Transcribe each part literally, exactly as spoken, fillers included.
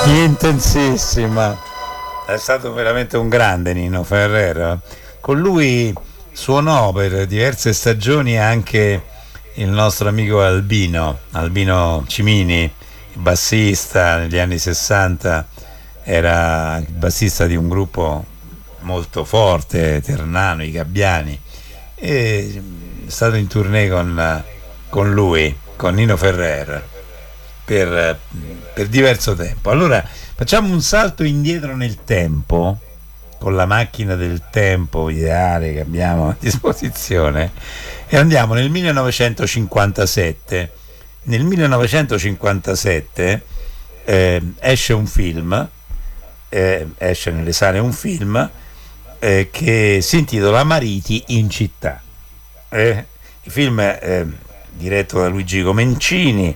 Intensissima. È stato veramente un grande Nino Ferrer. Con lui suonò per diverse stagioni anche il nostro amico Albino, Albino Cimini, il bassista negli anni sessanta, era il bassista di un gruppo molto forte, Ternano, i Gabbiani, e è stato in tournée con, con lui, con Nino Ferrer, per, per diverso tempo. Allora facciamo un salto indietro nel tempo con la macchina del tempo ideale che abbiamo a disposizione e andiamo nel millenovecentocinquantasette. Nel millenovecentocinquantasette eh, esce un film, eh, esce nelle sale un film eh, che si intitola Mariti in città. Eh, il film è eh, diretto da Luigi Comencini.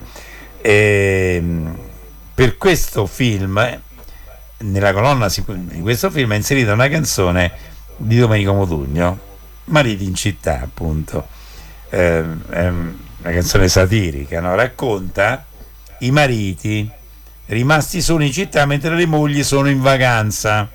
E per questo film, nella colonna di questo film è inserita una canzone di Domenico Modugno, Mariti in città, appunto. Eh, è una canzone satirica, no? Racconta i mariti rimasti soli in città mentre le mogli sono in vacanza.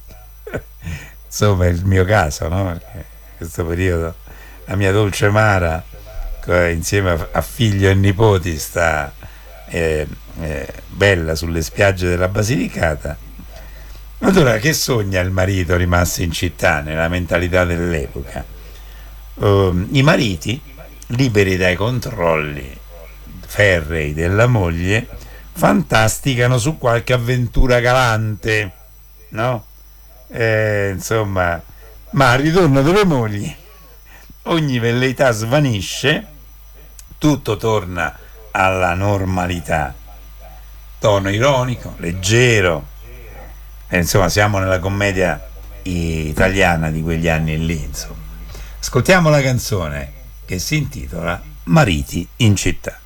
Insomma, è il mio caso, no? Perché in questo periodo la mia dolce Mara, insieme a figlio e nipoti, sta Eh, eh, bella sulle spiagge della Basilicata. Allora, che sogna il marito rimasto in città nella mentalità dell'epoca? Uh, I mariti, liberi dai controlli ferrei della moglie, fantasticano su qualche avventura galante, no? Eh, insomma, ma al ritorno delle mogli ogni velleità svanisce, tutto torna alla normalità. Tono ironico, leggero, e insomma siamo nella commedia italiana di quegli anni lì, insomma. Ascoltiamo la canzone che si intitola Mariti in città.